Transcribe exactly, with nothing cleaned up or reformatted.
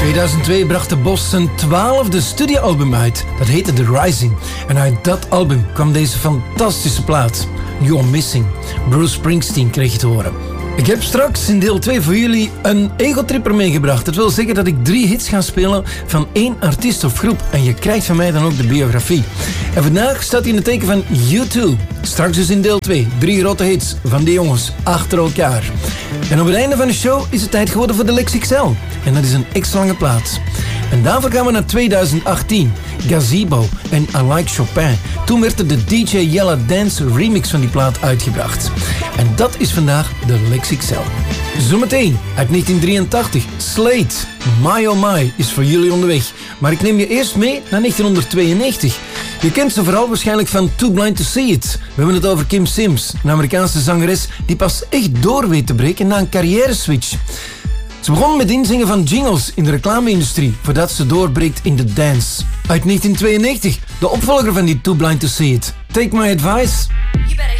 tweeduizend twee bracht de Bos zijn twaalfde studioalbum uit. Dat heette The Rising. En uit dat album kwam deze fantastische plaat. You're Missing. Bruce Springsteen kreeg je te horen. Ik heb straks in deel twee voor jullie een egotripper meegebracht. Dat wil zeggen dat ik drie hits ga spelen van één artiest of groep. En je krijgt van mij dan ook de biografie. En vandaag staat hij in het teken van U twee. Straks dus in deel twee. Drie grote hits van die jongens achter elkaar. En op het einde van de show is het tijd geworden voor de Lex X L. En dat is een extra lange plaat. En daarvoor gaan we naar tweeduizend achttien. Gazebo en I Like Chopin. Toen werd er de D J Yella Dance remix van die plaat uitgebracht. En dat is vandaag de Lex X L. Zometeen uit negentien drieëntachtig. Slate, My Oh My is voor jullie onderweg. Maar ik neem je eerst mee naar negentien tweeënnegentig. Je kent ze vooral waarschijnlijk van Too Blind to See It. We hebben het over Kim Sims, een Amerikaanse zangeres die pas echt door weet te breken na een carrière-switch. Ze begon met inzingen van jingles in de reclame-industrie, voordat ze doorbreekt in de dance. Uit negentien tweeënnegentig, de opvolger van die Too Blind to See It. Take My Advice.